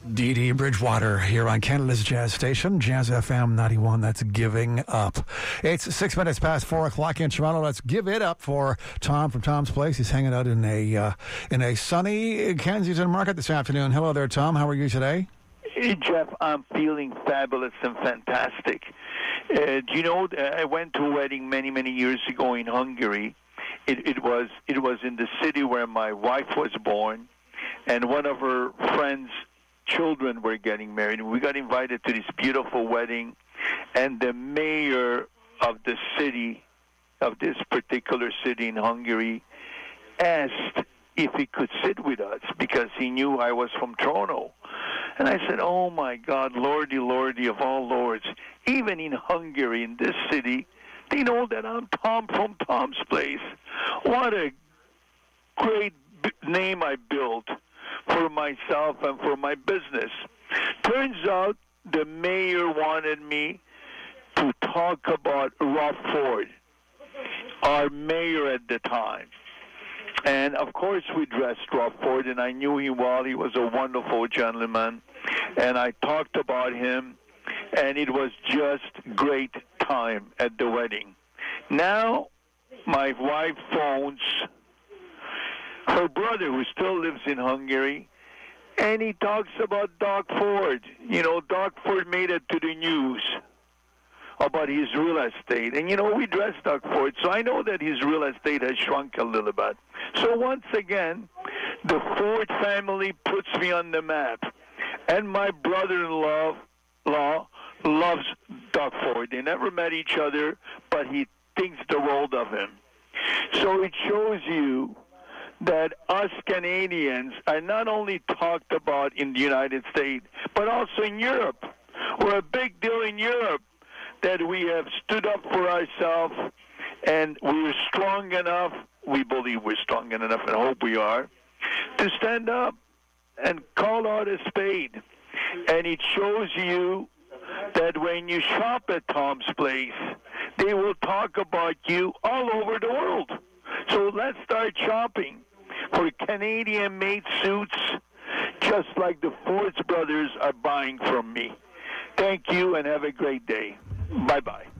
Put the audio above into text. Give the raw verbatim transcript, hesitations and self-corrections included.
Dee Dee Bridgewater here on Canada's Jazz Station, Jazz F M ninety-one. That's Giving Up. It's six minutes past four o'clock in Toronto. Let's give it up for Tom from Tom's Place. He's hanging out in a uh, in a sunny Kensington market this afternoon. Hello there, Tom. How are you today? Hey, Jeff, I'm feeling fabulous and fantastic. Uh, do you know, I went to a wedding many, many years ago in Hungary. It, it was it was in the city where my wife was born, and one of her friends' children were getting married. We got invited to this beautiful wedding, and the mayor of the city, of this particular city in Hungary, asked if he could sit with us because he knew I was from Toronto. And I said, oh my God, Lordy, Lordy of all lords, even in Hungary, in this city, they know that I'm Tom from Tom's Place. What a great b- name I built for myself and for my business. Turns out the mayor wanted me to talk about Rob Ford, our mayor at the time. And, of course, we dressed Rob Ford, and I knew him well. He was a wonderful gentleman. And I talked about him, and it was just great time at the wedding. Now, my wife phones her brother, who still lives in Hungary, and he talks about Doug Ford. You know, Doug Ford made it to the news about his real estate. And, you know, we dressed Doug Ford, so I know that his real estate has shrunk a little bit. So once again, the Ford family puts me on the map. And my brother-in-law law, loves Doug Ford. They never met each other, but he thinks the world of him. So it shows you that us Canadians are not only talked about in the United States, but also in Europe. We're a big deal in Europe that we have stood up for ourselves, and we're strong enough, we believe we're strong enough, and hope we are, to stand up and call out a spade. And it shows you that when you shop at Tom's Place, they will talk about you all over the world. So let's start shopping for Canadian-made suits, just like the Ford brothers are buying from me. Thank you, and have a great day. Bye-bye.